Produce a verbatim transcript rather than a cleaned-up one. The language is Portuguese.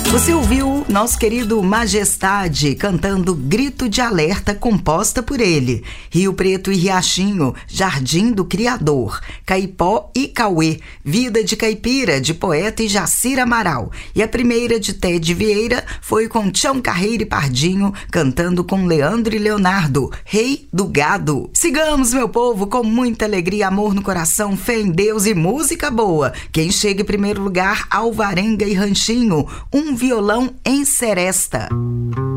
Você ouviu nosso querido Majestade cantando Grito de Alerta, composta por ele. Rio Preto e Riachinho, Jardim do Criador. Caipó e Cauê, Vida de Caipira, de poeta e Jacir Amaral. E a primeira de Ted Vieira foi com Tião Carreiro e Pardinho, cantando com Leandro e Leonardo, Rei do Gado. Sigamos, meu povo, com muita alegria, amor no coração, fé em Deus e música boa. Quem chega em primeiro lugar, Alvarenga e Ranchinho, um violão em seresta.